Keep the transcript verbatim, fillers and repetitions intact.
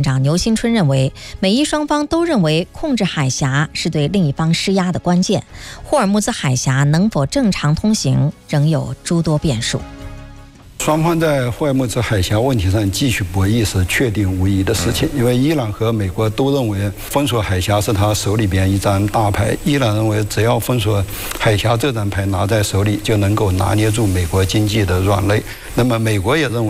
长牛新春认为，美伊双方都认为控制海峡是对另一方施压的关键，霍尔木兹海峡能否正常通行仍有诸多变数。 双方在霍尔木兹海峡问题上继续博弈是确定无疑的事情，因为伊朗和美国都认为封锁海峡是他手里边一张大牌。伊朗认为只要封锁海峡这张牌拿在手里，就能够拿捏住美国经济的软肋。那么美国也认为